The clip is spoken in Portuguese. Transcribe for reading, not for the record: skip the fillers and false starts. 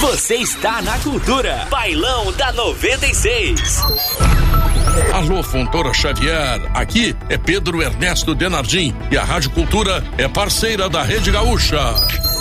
Você está na Cultura. Bailão da 96. Alô, Fontoura Xavier, aqui é Pedro Ernesto Denardim e a Rádio Cultura é parceira da Rede Gaúcha.